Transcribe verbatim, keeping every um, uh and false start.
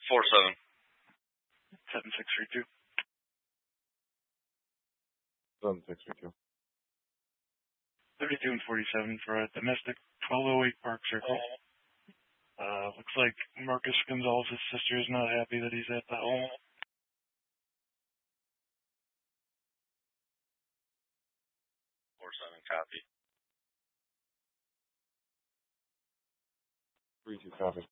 Four seven. Seven six three two. Seven six three two. Thirty two and forty seven for a domestic twelve oh eight Park Circle. Uh, looks like Marcus Gonzalez's sister is not happy that he's at the home. Four seven copy. Three two copy.